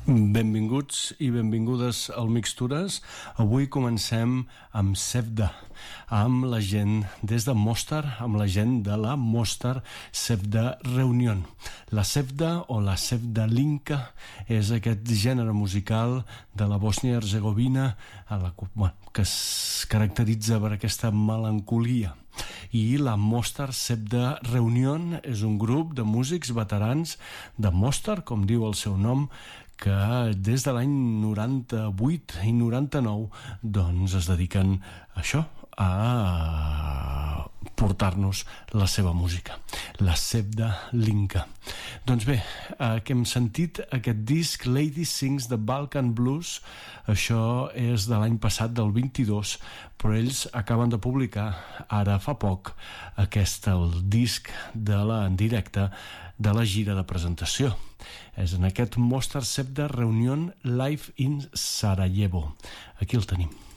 Benvinguts i benvingudes al Mixtures. Avui comencem amb Sevda, amb la gent des de Mostar, amb la gent de la Mostar Sevda Reunion. La Sevda o la Sevda Linka és aquest gènere musical de la Bòsnia i Hercegovina que es caracteritza per aquesta melancolia. I la Mostar Sevda Reunion és un grup de músics veterans de Mostar, com diu el seu nom, que des de l'any 98 i 99 doncs es dediquen a això, a portar-nos la seva música, la Sevda Linka. Doncs bé, que hem sentit aquest disc Lady Sings the Balkan Blues. Això és de l'any passat, del 22, però ells acaben de publicar ara fa poc el disc en directe de la gira de presentació. És en aquest Mostar Sevda Reunion Live in Sarajevo. Aquí el tenim.